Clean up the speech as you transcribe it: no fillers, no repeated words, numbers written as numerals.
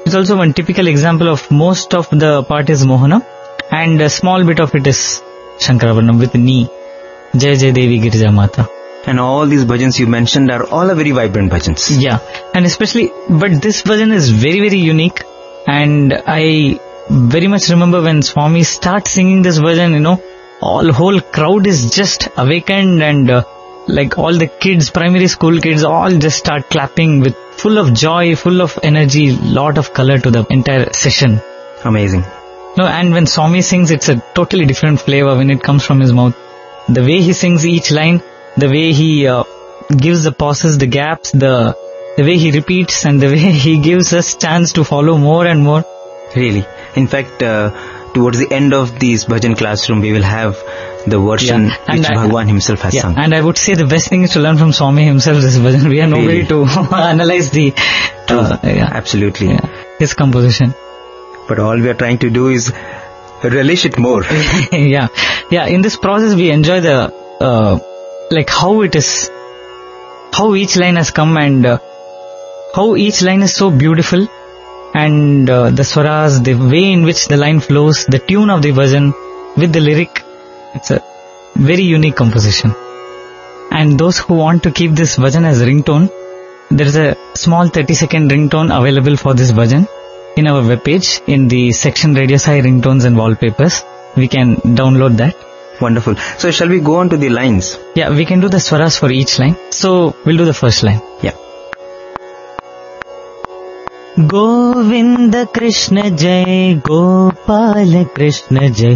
It's also one typical example of most of the part is Mohanam and a small bit of it is Shankarabaranam with Ni. Jai Jai Devi Girija Mata. And all these bhajans you mentioned are all a very vibrant bhajans. Yeah, and especially, but this bhajan is very, very unique, and I very much remember when Swami starts singing this bhajan, whole crowd is just awakened, and like all the kids, primary school kids, all just start clapping with full of joy, full of energy, lot of color to the entire session. Amazing. No, and when Swami sings, it's a totally different flavor when it comes from his mouth. The way he sings each line, the way he gives the pauses, the gaps, the way he repeats, and the way he gives us chance to follow more and more. Really. In fact, towards the end of this bhajan classroom, we will have the version which Bhagwan himself has sung. And I would say the best thing is to learn from Swami himself this bhajan. We are nobody to analyze the absolutely his composition. But all we are trying to do is relish it more. Yeah. In this process, we enjoy the like how it is, how each line has come, and how each line is so beautiful, and the swaras, the way in which the line flows, the tune of the bhajan with the lyric. It's a very unique composition. And those who want to keep this bhajan as ringtone, there is a small 30-second ringtone available for this bhajan in our webpage in the section Radio Sai Ringtones and Wallpapers. We can download that. Wonderful. So shall we go on to the lines? Yeah, we can do the swaras for each line. So we'll do the first line. Yeah. Govinda Krishna Jai, Gopala Krishna Jai,